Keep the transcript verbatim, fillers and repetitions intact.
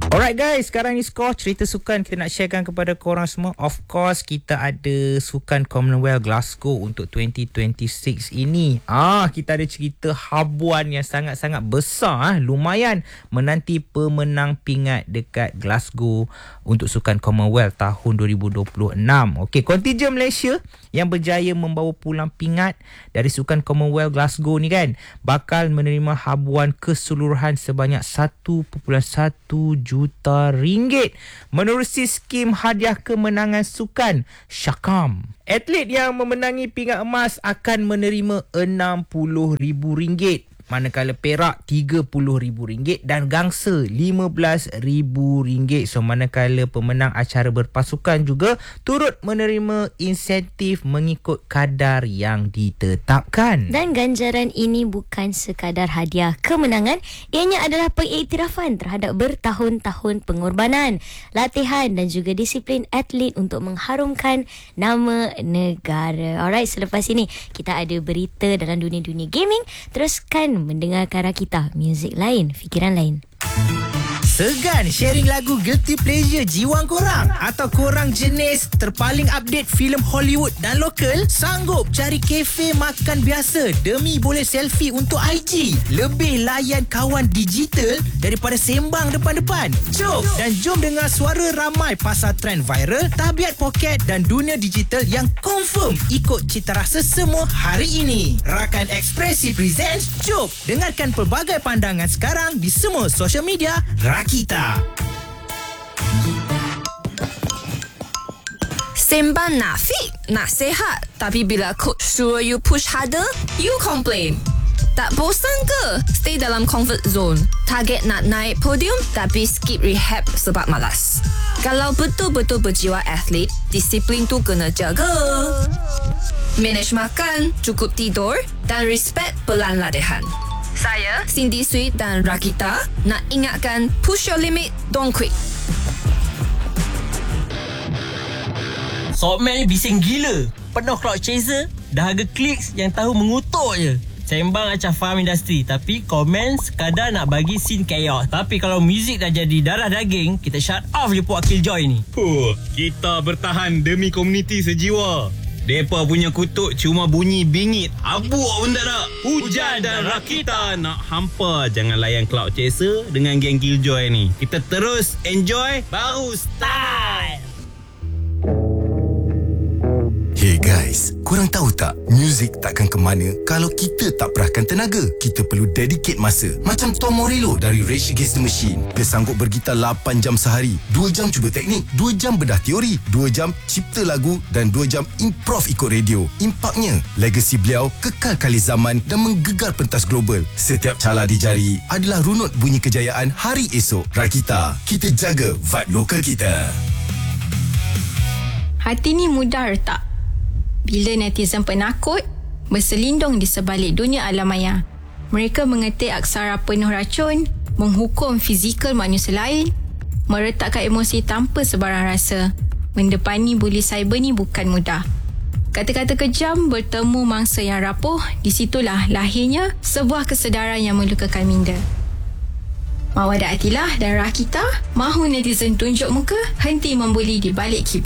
Alright guys, sekarang ni skor cerita sukan kita nak sharekan kepada korang semua. Of course, kita ada sukan Commonwealth Glasgow untuk twenty twenty-six ini. Ah, kita ada cerita habuan yang sangat-sangat besar, ah, lumayan menanti pemenang pingat dekat Glasgow untuk sukan Commonwealth tahun twenty twenty-six. Okey, kontingen Malaysia yang berjaya membawa pulang pingat dari sukan Commonwealth Glasgow ni kan bakal menerima habuan keseluruhan sebanyak one point one juta ringgit menerusi skim hadiah kemenangan sukan Syakam. Atlet yang memenangi pingat emas akan menerima enam puluh ribu ringgit, manakala perak tiga puluh ribu ringgit dan gangsa lima belas ribu ringgit. So manakala pemenang acara berpasukan juga turut menerima insentif mengikut kadar yang ditetapkan. Dan ganjaran ini bukan sekadar hadiah kemenangan, ianya adalah pengiktirafan terhadap bertahun-tahun pengorbanan, latihan dan juga disiplin atlet untuk mengharumkan nama negara. Alright, selepas ini kita ada berita dalam dunia-dunia gaming. Teruskan mendengarkan Rakita, muzik lain, fikiran lain. Segan sharing lagu guilty pleasure jiwang korang? Atau korang jenis terpaling update filem Hollywood dan lokal? Sanggup cari kafe makan biasa demi boleh selfie untuk I G? Lebih layan kawan digital daripada sembang depan-depan? Jom dan jom dengar suara ramai pasal trend viral, tabiat poket dan dunia digital yang confirm ikut cita rasa semua hari ini. Rakan Ekspresi presents. Jom dengarkan pelbagai pandangan sekarang di semua social media Rakita. Sembang nak fit, nak sihat, tapi bila coach suruh you push harder, you complain. Tak bosan ke stay dalam comfort zone? Target nak naik podium tapi skip rehab sebab malas. Kalau betul-betul berjiwa atlet, disiplin tu kena jaga. Manage makan, cukup tidur dan respect pelan latihan. Saya, Cindy Sweet dan Rakita nak ingatkan push your limit, don't quit. Softman ni bising gila. Penuh crowd chaser, dahaga clicks yang tahu mengutuk je. Sembang acah faham industri, tapi komen sekadar nak bagi scene chaos. Tapi kalau muzik dah jadi darah daging, kita shut off je puak Killjoy ni. Huh, kita bertahan demi komuniti sejiwa. Depa punya kutuk cuma bunyi bingit. Abuk pun tak ada. Hujan dan Rakita nak hampa. Jangan layan cloud chaser dengan geng Killjoy ni. Kita terus enjoy, baru style. Hey guys, korang tahu tak, muzik takkan ke mana kalau kita tak perahkan tenaga. Kita perlu dedicate masa. Macam Tom Morello dari Rage Against the Machine. Dia sanggup bergitar lapan jam sehari, dua jam cuba teknik, dua jam bedah teori, dua jam cipta lagu dan dua jam improv ikut radio. Impaknya, legasi beliau kekal kali zaman dan menggegar pentas global. Setiap cala di jari adalah runut bunyi kejayaan hari esok. Rakita, kita jaga vibe lokal kita. Hati ni mudah retak bila netizen penakut berselindung di sebalik dunia alam maya. Mereka mengetik aksara penuh racun, menghukum fizikal manusia lain, meretakkan emosi tanpa sebarang rasa. Mendepani buli cyber ni bukan mudah. Kata-kata kejam bertemu mangsa yang rapuh, di situlah lahirnya sebuah kesedaran yang melukakan minda. Mawadah Atilah dan Rakita mahu netizen tunjuk muka, henti membuli di balik keyboard.